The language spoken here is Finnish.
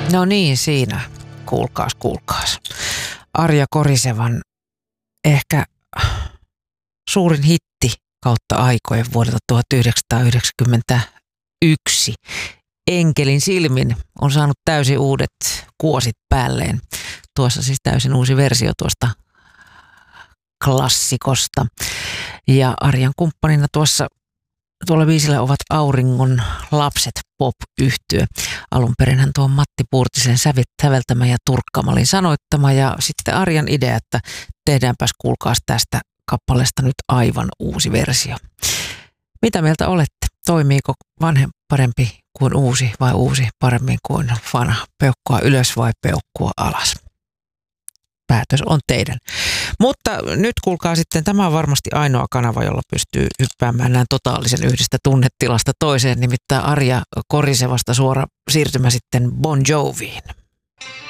No niin, siinä. Kuulkaas. Arja Korisevan ehkä suurin hitti kautta aikojen vuodelta 1991. Enkelin silmin on saanut täysin uudet kuosit päälleen. Tuossa siis täysin uusi versio tuosta klassikosta. Ja Arjan kumppanina tuolla biisillä ovat Auringon lapset pop-yhtye. Alun perinhän tuo Matti Puurtisen säveltämä ja Turkka Malin sanoittama ja sitten Arjan idea, että tehdäänpäs kuulkaas tästä kappaleesta nyt aivan uusi versio. Mitä mieltä olette? Toimiiko vanha parempi kuin uusi vai uusi paremmin kuin vanha? Peukkua ylös vai peukkua alas? Päätös on teidän. Mutta nyt kuulkaa sitten, tämä on varmasti ainoa kanava, jolla pystyy hyppäämään näin totaalisen yhdestä tunnetilasta toiseen, nimittäin Arja Korisevasta suora siirtymä sitten Bon Joviin.